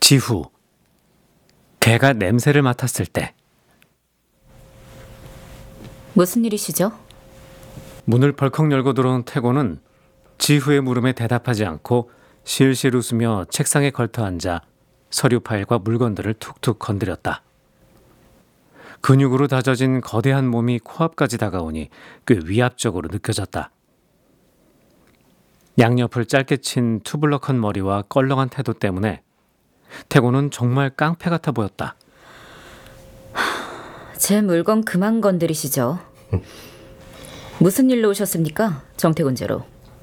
지후, 개가 냄새를 맡았을 때. 무슨 일이시죠? 문을 벌컥 열고 들어온 태고는 지후의 물음에 대답하지 않고 실실 웃으며 책상에 걸터 앉아 서류 파일과 물건들을 툭툭 건드렸다. 근육으로 다져진 거대한 몸이 코앞까지 다가오니 꽤 위압적으로 느껴졌다. 양옆을 짧게 친 투블럭한 머리와 껄렁한 태도 때문에 태고는 정말 깡패 같아 보였다. 제 물건 그만 건드리시죠. 무슨 일로 오셨습니까? 정태군 제로.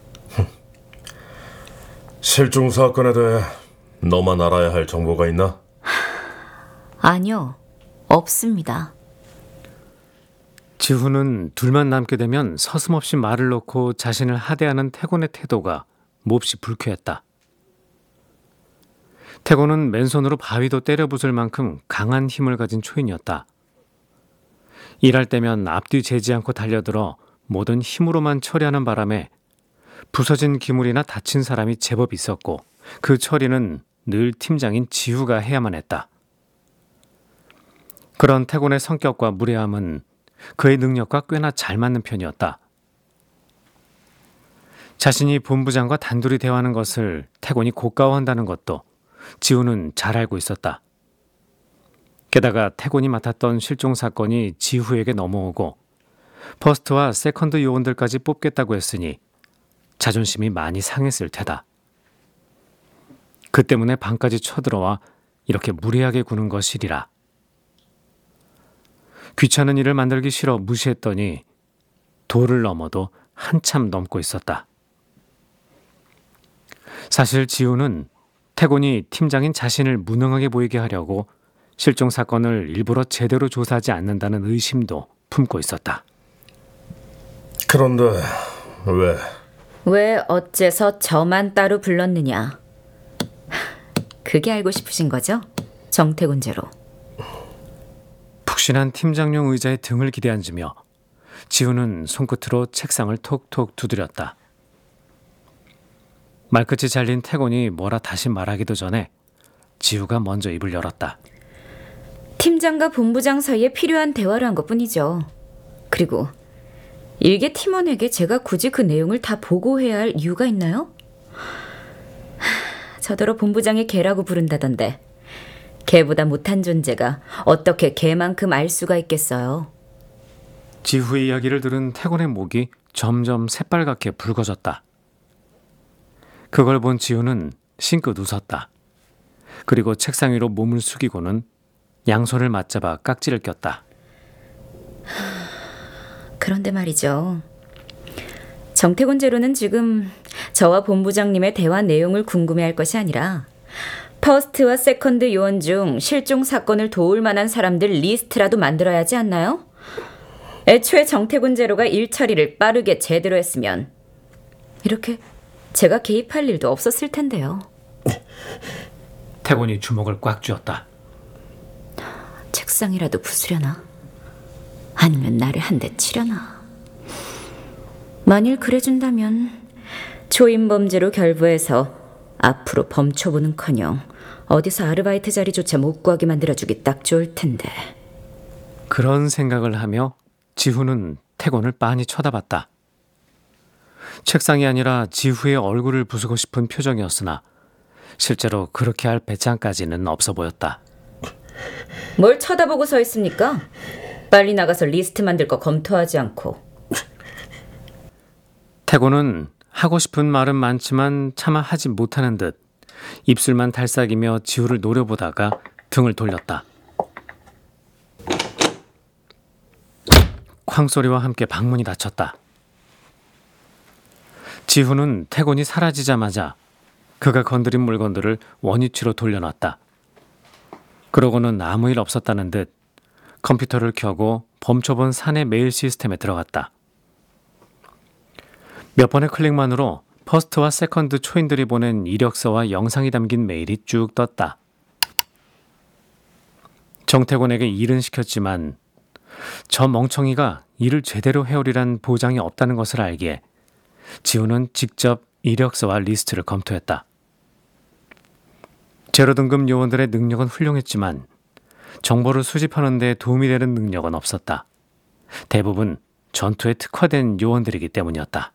실종 사건에 대해 너만 알아야 할 정보가 있나? 아니요, 없습니다. 지후는 둘만 남게 되면 서슴없이 말을 놓고 자신을 하대하는 태곤의 태도가 몹시 불쾌했다. 태곤은 맨손으로 바위도 때려 부술 만큼 강한 힘을 가진 초인이었다. 일할 때면 앞뒤 재지 않고 달려들어 모든 힘으로만 처리하는 바람에 부서진 기물이나 다친 사람이 제법 있었고 그 처리는 늘 팀장인 지후가 해야만 했다. 그런 태곤의 성격과 무례함은 그의 능력과 꽤나 잘 맞는 편이었다. 자신이 본부장과 단둘이 대화하는 것을 태곤이 고가워한다는 것도 지후는 잘 알고 있었다. 게다가 태곤이 맡았던 실종 사건이 지후에게 넘어오고 퍼스트와 세컨드 요원들까지 뽑겠다고 했으니 자존심이 많이 상했을 테다. 그 때문에 방까지 쳐들어와 이렇게 무례하게 구는 것이리라. 귀찮은 일을 만들기 싫어 무시했더니 도를 넘어도 한참 넘고 있었다. 사실 지우는 태곤이 팀장인 자신을 무능하게 보이게 하려고 실종 사건을 일부러 제대로 조사하지 않는다는 의심도 품고 있었다. 그런데 왜? 왜 어째서 저만 따로 불렀느냐? 그게 알고 싶으신 거죠? 정태군 제로. 푹신한 팀장용 의자에 등을 기대앉으며 지우는 손끝으로 책상을 톡톡 두드렸다. 말끝이 잘린 태곤이 뭐라 다시 말하기도 전에 지우가 먼저 입을 열었다. 팀장과 본부장 사이에 필요한 대화를 한 것뿐이죠. 그리고 일개 팀원에게 제가 굳이 그 내용을 다 보고해야 할 이유가 있나요? 저더러 본부장이 개라고 부른다던데 개보다 못한 존재가 어떻게 개만큼 알 수가 있겠어요? 지후의 이야기를 들은 태곤의 목이 점점 새빨갛게 붉어졌다. 그걸 본 지우는 싱긋 웃었다. 그리고 책상 위로 몸을 숙이고는 양손을 맞잡아 깍지를 꼈다. 그런데 말이죠. 정태군 제로는 지금 저와 본부장님의 대화 내용을 궁금해할 것이 아니라 퍼스트와 세컨드 요원 중 실종 사건을 도울 만한 사람들 리스트라도 만들어야 하지 않나요? 애초에 정태군 제로가 일 처리를 빠르게 제대로 했으면 이렇게 제가 개입할 일도 없었을 텐데요. 태곤이 주먹을 꽉 쥐었다. 책상이라도 부수려나? 아니면 나를 한 대 치려나? 만일 그래준다면 초인범죄로 결부해서 앞으로 범초부는커녕 어디서 아르바이트 자리조차 못 구하게 만들어주기 딱 좋을 텐데. 그런 생각을 하며 지후는 태곤을 빤히 쳐다봤다. 책상이 아니라 지후의 얼굴을 부수고 싶은 표정이었으나 실제로 그렇게 할 배짱까지는 없어 보였다. 뭘 쳐다보고 서 있습니까? 빨리 나가서 리스트 만들 거 검토하지 않고. 태곤은 하고 싶은 말은 많지만 차마 하지 못하는 듯 입술만 달싹이며 지후를 노려보다가 등을 돌렸다. 쾅 소리와 함께 방문이 닫혔다. 지후는 태곤이 사라지자마자 그가 건드린 물건들을 원위치로 돌려놨다. 그러고는 아무 일 없었다는 듯 컴퓨터를 켜고 범초본 사내 메일 시스템에 들어갔다. 몇 번의 클릭만으로 퍼스트와 세컨드 초인들이 보낸 이력서와 영상이 담긴 메일이 쭉 떴다. 정태곤에게 일은 시켰지만 저 멍청이가 일을 제대로 해오리란 보장이 없다는 것을 알기에 지우는 직접 이력서와 리스트를 검토했다. 제로 등급 요원들의 능력은 훌륭했지만 정보를 수집하는 데 도움이 되는 능력은 없었다. 대부분 전투에 특화된 요원들이기 때문이었다.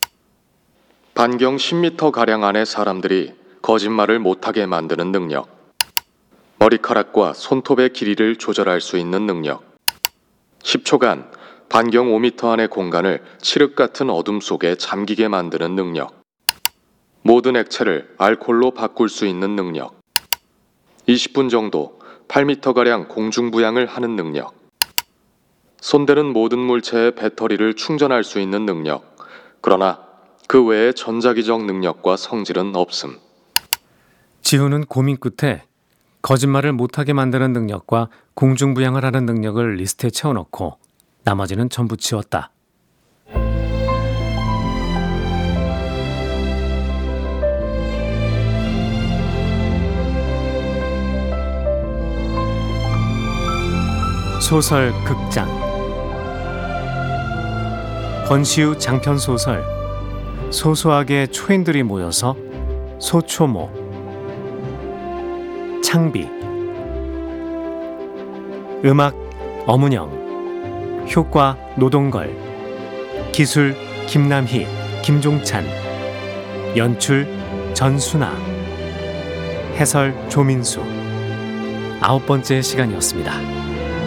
반경 10m 가량 안의 사람들이 거짓말을 못하게 만드는 능력. 머리카락과 손톱의 길이를 조절할 수 있는 능력. 10초간 반경 5m 안의 공간을 칠흑 같은 어둠 속에 잠기게 만드는 능력. 모든 액체를 알코올로 바꿀 수 있는 능력. 20분 정도 8m가량 공중부양을 하는 능력. 손대는 모든 물체의 배터리를 충전할 수 있는 능력. 그러나 그 외에 전자기적 능력과 성질은 없음. 지훈은 고민 끝에 거짓말을 못하게 만드는 능력과 공중부양을 하는 능력을 리스트에 채워넣고 나머지는 전부 지웠다. 소설 극장 권시우 장편 소설 소소하게 초인들이 모여서 소초모. 창비. 음악 어문영. 효과 노동걸. 기술 김남희, 김종찬. 연출 전순아. 해설 조민수. 9번째 시간이었습니다.